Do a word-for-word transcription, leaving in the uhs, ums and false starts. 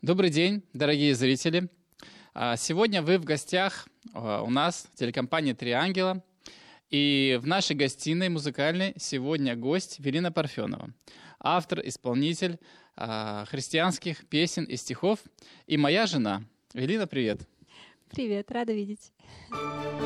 Добрый день, дорогие зрители. Сегодня вы в гостях у нас в телекомпании «Три ангела». И в нашей гостиной музыкальной сегодня гость Велина Парфенова, автор, исполнитель христианских песен и стихов, и моя жена. Велина, привет. Привет, рада видеть.